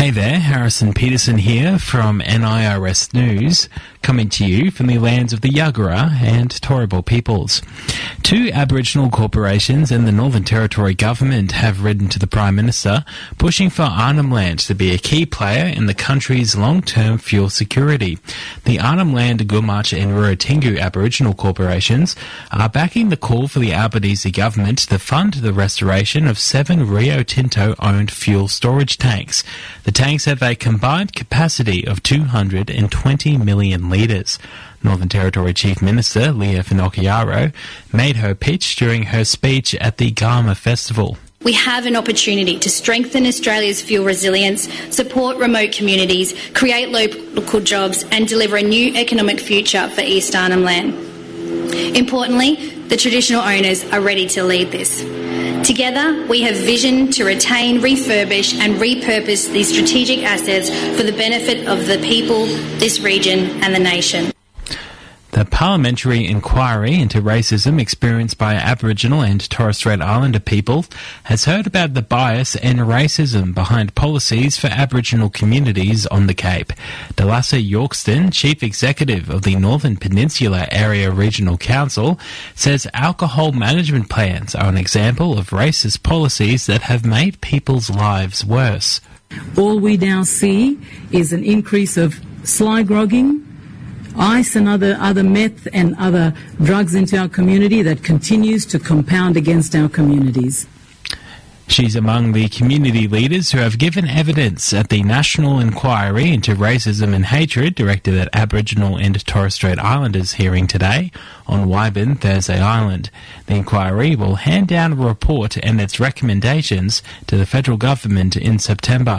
Hey there, Harrison Peterson here from NIRS News, coming to you from the lands of the Yagara and Turrbal peoples. Two Aboriginal corporations and the Northern Territory government have written to the Prime Minister, pushing for Arnhem Land to be a key player in the country's long-term fuel security. The Arnhem Land, Gumatj and Rurutingu Aboriginal corporations are backing the call for the Albanese government to fund the restoration of 7 Rio Tinto-owned fuel storage tanks. The tanks have a combined capacity of 220 million litres. Northern Territory Chief Minister Leah Finocchiaro made her pitch during her speech at the Garma Festival. We have an opportunity to strengthen Australia's fuel resilience, support remote communities, create local jobs and deliver a new economic future for East Arnhem Land. Importantly, the traditional owners are ready to lead this. Together, we have vision to retain, refurbish and repurpose these strategic assets for the benefit of the people, this region and the nation. The parliamentary inquiry into racism experienced by Aboriginal and Torres Strait Islander people has heard about the bias and racism behind policies for Aboriginal communities on the Cape. Dalassa Yorkston, Chief Executive of the Northern Peninsula Area Regional Council, says alcohol management plans are an example of racist policies that have made people's lives worse. All we now see is an increase of sly grogging, ice and other meth and other drugs into our community that continues to compound against our communities. She's among the community leaders who have given evidence at the National Inquiry into Racism and Hatred directed at Aboriginal and Torres Strait Islanders hearing today on Waibin, Thursday Island. The inquiry will hand down a report and its recommendations to the federal government in September.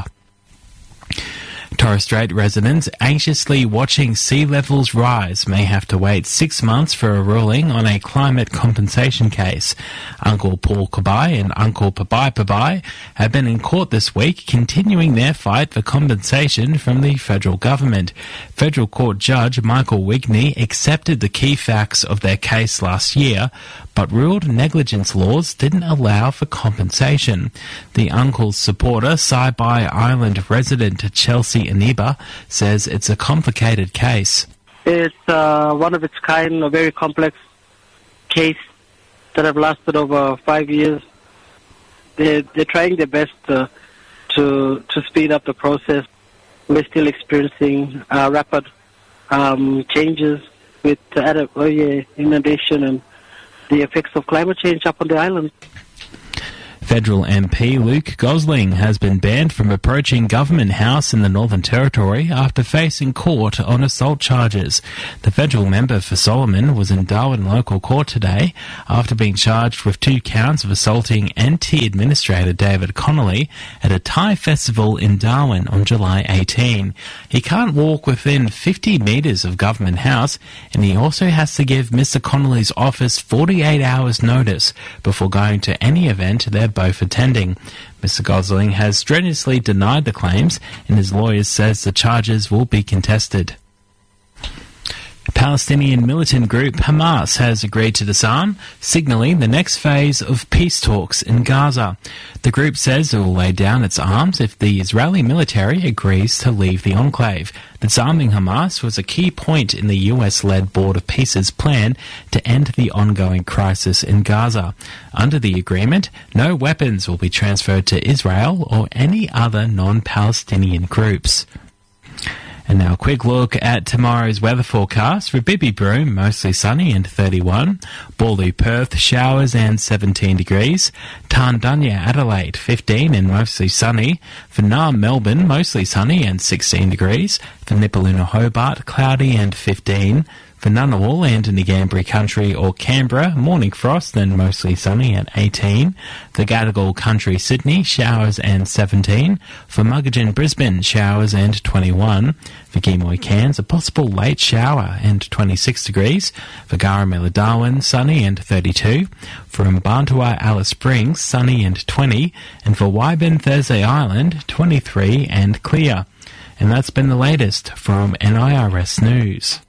Torres Strait residents anxiously watching sea levels rise may have to wait 6 months for a ruling on a climate compensation case. Uncle Paul Kabai and Uncle Pabai Pabai have been in court this week, continuing their fight for compensation from the federal government. Federal Court Judge Michael Wigney accepted the key facts of their case last year, but ruled negligence laws didn't allow for compensation. The uncle's supporter, Saibai Island resident Chelsea Aniba, says it's a complicated case. It's one of its kind, a very complex case that have lasted over 5 years. They're trying their best to speed up the process. We're still experiencing rapid changes with inundation and the effects of climate change up on the island. Federal MP Luke Gosling has been banned from approaching Government House in the Northern Territory after facing court on assault charges. The federal member for Solomon was in Darwin local court today after being charged with 2 counts of assaulting NT Administrator David Connolly at a Thai festival in Darwin on July 18. He can't walk within 50 metres of Government House, and he also has to give Mr Connolly's office 48 hours notice before going to any event they're both attending. Mr Gosling has strenuously denied the claims, and his lawyers says the charges will be contested. Palestinian militant group Hamas has agreed to disarm, signalling the next phase of peace talks in Gaza. The group says it will lay down its arms if the Israeli military agrees to leave the enclave. Disarming Hamas was a key point in the US-led Board of Peace's plan to end the ongoing crisis in Gaza. Under the agreement, no weapons will be transferred to Israel or any other non-Palestinian groups. And now a quick look at tomorrow's weather forecast. For Bibi Broome, mostly sunny and 31. Bawley, Perth, showers and 17 degrees. Tarndunya, Adelaide, 15 and mostly sunny. For Naarm, Melbourne, mostly sunny and 16 degrees. For Nipaluna, Hobart, cloudy and 15. For Ngunnawal and Ngambri Country or Canberra, morning frost and mostly sunny at 18. For Gadigal Country, Sydney, showers and 17. For Muggagin, Brisbane, showers and 21. For Gimoy, Cairns, a possible late shower and 26 degrees. For Garamilla, Darwin, sunny and 32. For Mbantua, Alice Springs, sunny and 20. And for Waibin, Thursday Island, 23 and clear. And that's been the latest from NIRS News.